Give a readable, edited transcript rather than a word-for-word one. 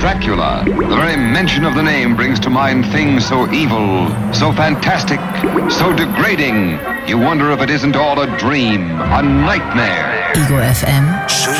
Dracula. The very mention of the name brings to mind things so evil, so fantastic, so degrading. You wonder if it isn't all a dream, a nightmare. Ego FM.